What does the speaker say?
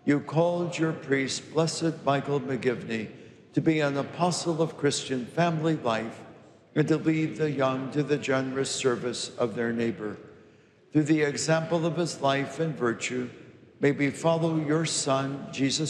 You called your priest, Blessed Michael McGivney, to be an apostle of Christian family life and to lead the young to the generous service of their neighbor. Through the example of his life and virtue, may we follow your Son, Jesus